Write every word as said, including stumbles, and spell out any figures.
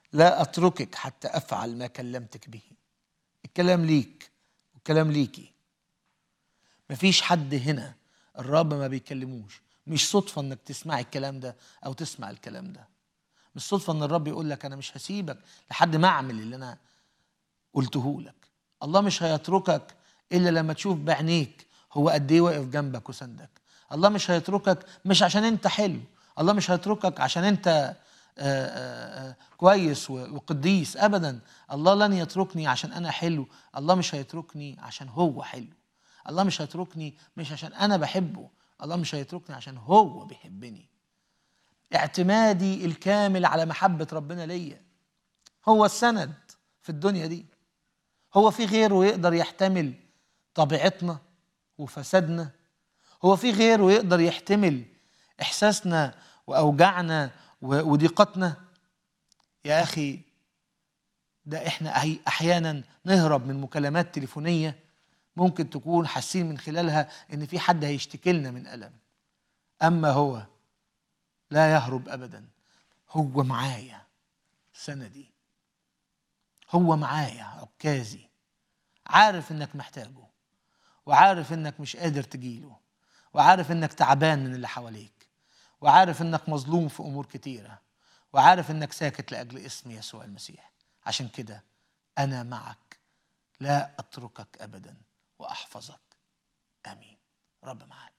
لا أتركك حتى أفعل ما كلمتك به. الكلام ليك والكلام ليكي. مفيش حد هنا الرب ما بيكلموش. مش صدفة انك تسمع الكلام ده او تسمع الكلام ده. مش صدفة ان الرب يقول لك انا مش هسيبك لحد ما اعمل اللي انا قلته لك. الله مش هيتركك الا لما تشوف بعينيك هو قد ايه واقف جنبك وسندك. الله مش هيتركك مش عشان انت حلو. الله مش هيتركك عشان انت آآ آآ كويس وقديس ابدا. الله لن يتركني عشان انا حلو. الله مش هيتركني عشان هو حلو. الله مش هيتركني مش عشان انا بحبه. الله مش هيتركني عشان هو بيحبني. اعتمادي الكامل على محبة ربنا ليا. هو السند في الدنيا دي. هو في غيره يقدر يحتمل طبيعتنا وفسادنا؟ هو في غيره يقدر يحتمل إحساسنا وأوجعنا وضيقتنا؟ يا أخي ده إحنا أحيانا نهرب من مكالمات تليفونية ممكن تكون حاسين من خلالها إن في حد هيشتكي لنا من ألم. أما هو لا يهرب أبدا. هو معايا سندي. هو معايا عكازي. عارف إنك محتاجه وعارف إنك مش قادر تجيله وعارف إنك تعبان من اللي حواليك وعارف إنك مظلوم في أمور كتيرة وعارف إنك ساكت لأجل اسم يسوع المسيح. عشان كده أنا معك لا أتركك أبدا وأحفظك. آمين. رب معك.